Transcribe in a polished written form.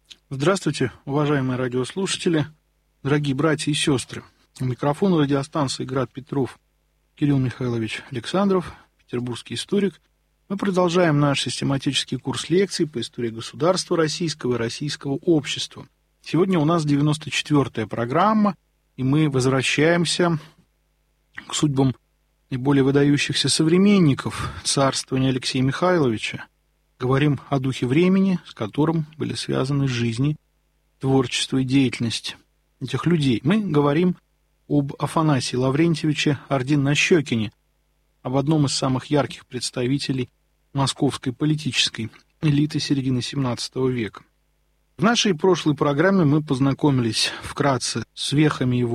Здравствуйте, уважаемые радиослушатели, дорогие братья и сестры. У микрофона радиостанции «Град Петров» Кирилл Михайлович Александров, петербургский историк. Мы продолжаем наш систематический курс лекций по истории государства российского и российского общества. Сегодня у нас 94-я программа, и мы возвращаемся к судьбам наиболее выдающихся современников царствования Алексея Михайловича. Говорим о духе времени, с которым были связаны жизни, творчество и деятельность этих людей. Мы говорим об Афанасии Лаврентьевиче Ордин-Нащекине, об одном из самых ярких представителей московской политической элиты середины XVII века. В нашей прошлой программе мы познакомились вкратце с вехами его